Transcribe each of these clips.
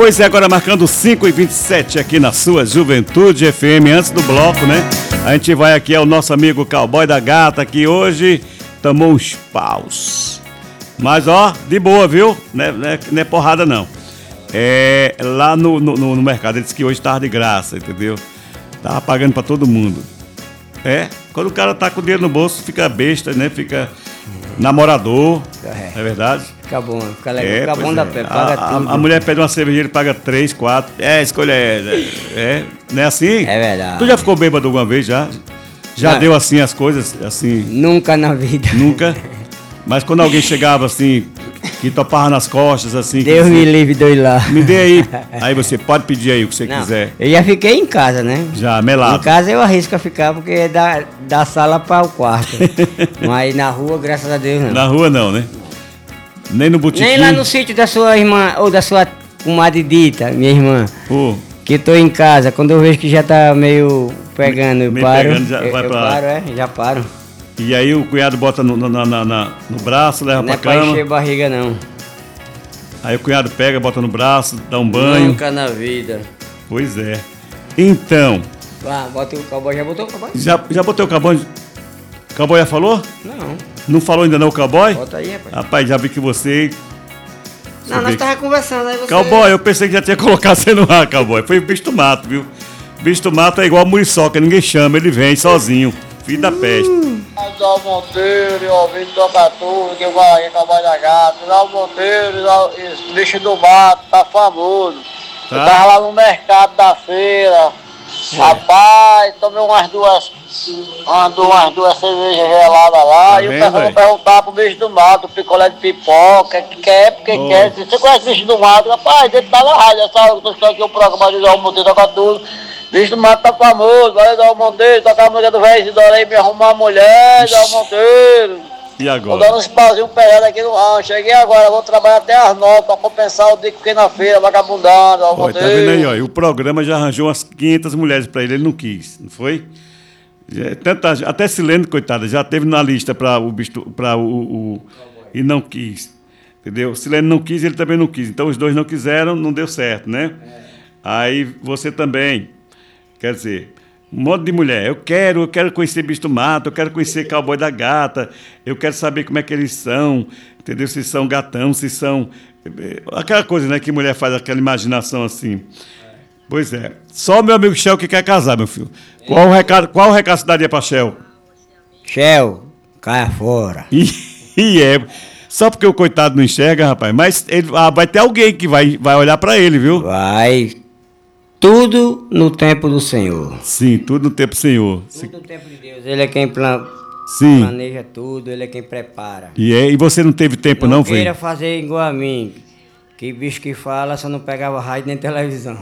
Pois é, agora marcando 5h27 aqui na sua Juventude FM. Antes do bloco, né? A gente vai aqui ao nosso amigo Cowboy da Gata, que hoje tomou uns paus. Mas ó, de boa, viu? Não é porrada não. Lá no mercado, ele disse que hoje tava de graça, entendeu? Tava pagando pra todo mundo. Quando o cara tá com o dinheiro no bolso, fica besta, né? Fica namorador, é verdade? Fica bom, fica legal, fica bom da pé, paga tudo. A mulher pede uma cerveja, ele paga 3, 4. Escolha não é assim? É verdade. Tu já ficou bêbado alguma vez, já? Já Não. deu assim as coisas, assim? Nunca na vida. Nunca? Mas quando alguém chegava assim, que topava nas costas, assim... Deus me livre de eu ir lá. Me dê aí. Aí você pode pedir aí o que você quiser. Eu já fiquei em casa, né? Já, melado. Em casa eu arrisco a ficar, porque é da sala para o quarto. Mas na rua, graças a Deus, não. Na rua não, né? Nem no botequim? Nem lá no sítio da sua irmã, ou da sua comadre Dita, minha irmã. Pô. Que tô em casa, quando eu vejo que já tá meio pegando, eu meio paro. Pegando, já vai pra lá. Paro, já paro. E aí o cunhado bota no braço, leva Não pra é pra cama. encher barriga, não. Aí o cunhado pega, bota no braço, dá um banho. Nunca na vida. Pois é. Então... Bota o cowboy, já botou o cowboy? Já botei o cowboy? O cowboy já falou? Não. Não falou ainda não o cowboy? Bota aí, rapaz. Rapaz, já vi que você... Não, nós tava conversando, aí você... Cowboy, eu pensei que já tinha colocado você no ar, cowboy. Foi o bicho do mato, viu? Bicho do mato é igual a muriçoca, ninguém chama, ele vem sozinho. Filho da peste. Dá o Monteiro, ouvindo tocar tudo, que vai aí, Cowboy da Gata. Dá o Monteiro, esse bicho do mato, tá famoso. Tá. Eu tava lá no mercado da feira. Rapaz, tomei umas duas cervejas geladas lá. Tá e o vendo, pessoal velho? perguntava pro bicho do mato, picolé de pipoca, que quer, porque Oh. quer. Você conhece bicho do mato? Rapaz, ele tá na rádio, essa hora que eu tô aqui o programa de Dá o Monteiro, toca tudo. Bicho do mato tá famoso, vai dar o Monteiro, tocar a música do velho Isidoro aí, me arrumar uma mulher, Dá o Monteiro. E Tô agora? dando uns pauzinhos pesados aqui no rancho. Cheguei agora, vou trabalhar até as 9 pra compensar o dia que fiquei na feira, vagabundando. Olha, tá vendo aí, ó? E o programa já arranjou umas 500 mulheres pra ele não quis, não foi? Até Silene, coitada, já teve na lista para o bicho, e não quis, entendeu? Silene não quis, ele também não quis. Então os dois não quiseram, não deu certo, né? Aí você também, quer dizer, um monte de mulher. Eu quero conhecer bicho do mato, eu quero conhecer Cowboy da Gata, eu quero saber como é que eles são, entendeu? Se são gatão, se são... Aquela coisa, né, que mulher faz aquela imaginação assim. Pois é. Só o meu amigo Shell que quer casar, meu filho. Qual o recado você daria pra Shell? Shell, caia fora. Só porque o coitado não enxerga, rapaz. Mas vai ter alguém que vai olhar pra ele, viu? Vai. Tudo no tempo do Senhor. Sim, tudo no tempo do Senhor. Tudo no tempo de Deus. Ele é quem Sim. planeja tudo, ele é quem prepara. E você não teve tempo, não, foi? queira fazer igual a mim. Que bicho que fala, só não pegava rádio nem televisão.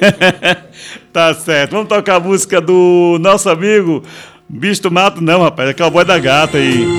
Tá certo. Vamos tocar a música do nosso amigo Bicho do Mato, não, rapaz. É Cowboy da Gata aí.